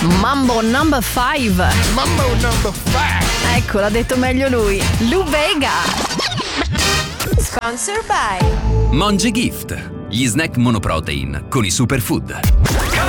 Mambo number 5. Mambo number 5. Ecco, l'ha detto meglio lui. Lou Bega. Sponsor by Monge Gift, gli snack monoprotein con i superfood.